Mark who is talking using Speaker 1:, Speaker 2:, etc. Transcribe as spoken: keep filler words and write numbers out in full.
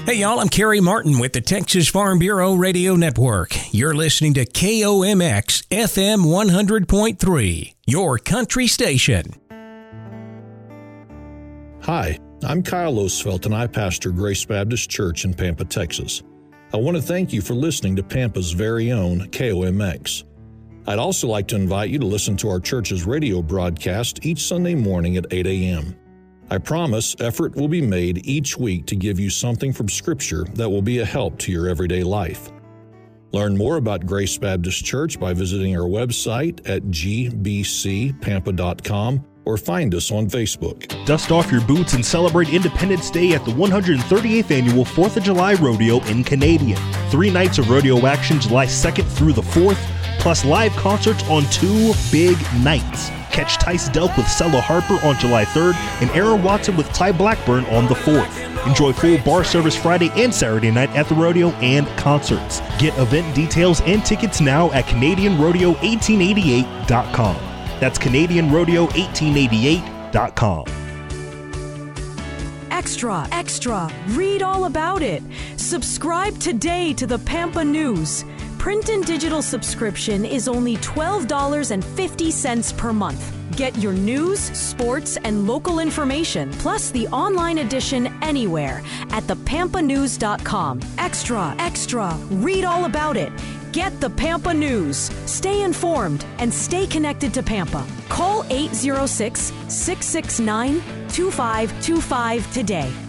Speaker 1: Hey y'all, I'm Kerry Martin with the Texas Farm Bureau Radio Network. You're listening to K O M X F M one hundred point three, your country station.
Speaker 2: Hi, I'm Kyle Osfelt and I pastor Grace Baptist Church in Pampa, Texas. I want to thank you for listening to Pampa's very own K O M X. I'd also like to invite you to listen to our church's radio broadcast each Sunday morning at eight a.m. I promise effort will be made each week to give you something from Scripture that will be a help to your everyday life. Learn more about Grace Baptist Church by visiting our website at g b c pampa dot com or find us on Facebook.
Speaker 3: Dust off your boots and celebrate Independence Day at the one hundred thirty-eighth Annual fourth of July Rodeo in Canadian. Three nights of rodeo action July second through the fourth, plus live concerts on two big nights. Catch Tice Delk with Sella Harper on July third and Aaron Watson with Ty Blackburn on the fourth. Enjoy full bar service Friday and Saturday night at the rodeo and concerts. Get event details and tickets now at Canadian Rodeo eighteen eighty-eight dot com. That's Canadian Rodeo eighteen eighty-eight dot com.
Speaker 4: Extra, extra, read all about it. Subscribe today to the Pampa News. Print and digital subscription is only twelve dollars and fifty cents per month. Get your news, sports, and local information, plus the online edition anywhere at the pampa news dot com. Extra, extra, read all about it. Get the Pampa News. Stay informed and stay connected to Pampa. Call eight zero six, six six nine, two five two five today.